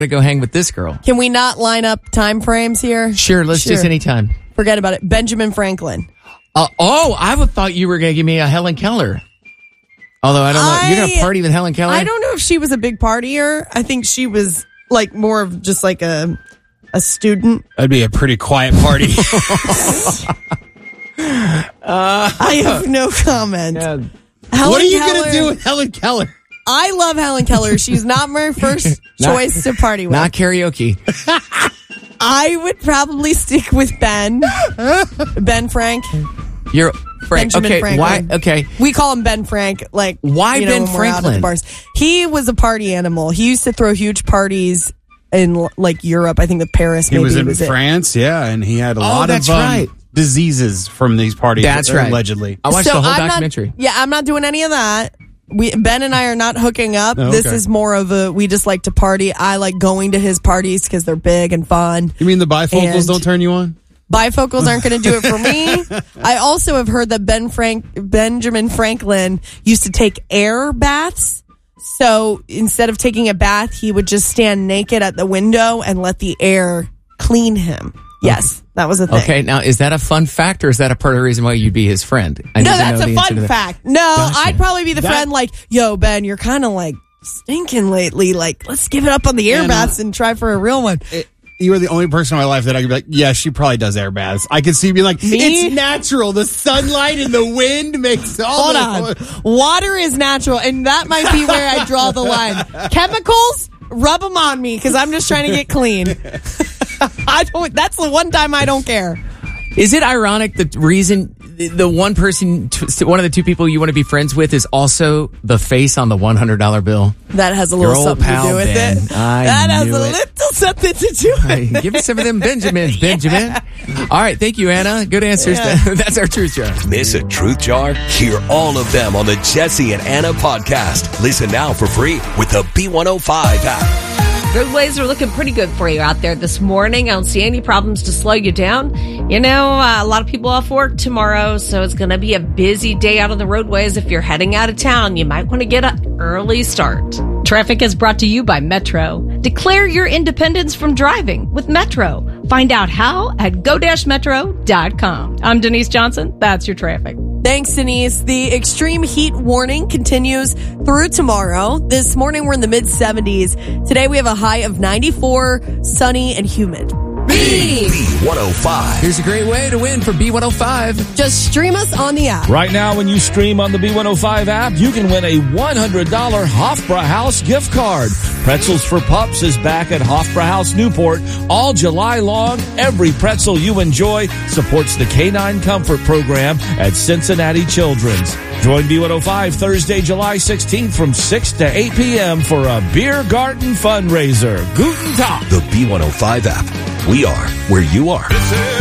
to go hang with this girl. Can we not line up time frames here? Sure, let's just anytime. Forget about it. Benjamin Franklin. I would thought you were going to give me a Helen Keller. Although I don't know. You're going to party with Helen Keller? I don't know if she was a big partier. I think she was like more of just like a student. That'd be a pretty quiet party. I have no comment. Yeah. What are you going to do with Helen Keller? I love Helen Keller. She's not my first choice to party with. Not karaoke. I would probably stick with Ben Frank. You're Frank. Benjamin Okay, Franklin. why? Okay, we call him Ben Frank. Like, why Ben when we're out at the Franklin? bars. He was a party animal. He used to throw huge parties in like Europe. I think the Paris. He was in France, and he had a lot of diseases from these parties. That's right. Allegedly. I watched the whole documentary. I'm not doing any of that. Ben and I are not hooking up. Oh, This okay. is more of we just like to party. I like going to his parties because they're big and fun. You mean the bifocals don't turn you on? Bifocals aren't going to do it for me. I also have heard that Benjamin Franklin used to take air baths. So instead of taking a bath, he would just stand naked at the window and let the air clean him. Yes, that was a thing. Okay, now is that a fun fact or is that a part of the reason why you'd be his friend? No, that's a fun fact. No, Gotcha. I'd probably be the friend like, yo, Ben, you're kind of like stinking lately. Like, let's give it up on the air baths and try for a real one. You are the only person in my life that I could be like, yeah, she probably does air baths. I could see you being like, Me? it's natural. The sunlight and the wind makes all Hold on. Water is natural, and that might be where I draw the line. Chemicals, rub them on me because I'm just trying to get clean. That's the one time I don't care. Is it ironic the reason the one person, one of the two people you want to be friends with is also the face on the $100 bill? That has a little something to do with Ben. it. I That has knew a it. little something to do with it. Give me some of them Benjamins, Benjamin. All right, thank you, Anna. Good answers. Yeah. That's our truth jar. Miss a truth jar? Hear all of them on the Jesse and Anna podcast. Listen now for free with the B105 app. Roadways are looking pretty good for you out there this morning. I don't see any problems to slow you down. You know, a lot of people off work tomorrow, so it's going to be a busy day out on the roadways. If you're heading out of town, you might want to get an early start. Traffic is brought to you by Metro. Declare your independence from driving with Metro. Find out how at go-metro.com. I'm Denise Johnson. That's your traffic. Thanks, Denise. The extreme heat warning continues through tomorrow. This morning, we're in the mid-70s. Today, we have a high of 94, sunny and humid. B105. Here's a great way to win for B105. Just stream us on the app. Right now, when you stream on the B105 app, you can win a $100 Hofbrauhaus gift card. Pretzels for Pups is back at Hofbrauhaus Newport all July long. Every pretzel you enjoy supports the Canine Comfort Program at Cincinnati Children's. Join B105 Thursday, July 16th from 6 to 8 p.m. for a beer garden fundraiser. Guten Tag. The B105 app. We are where you are.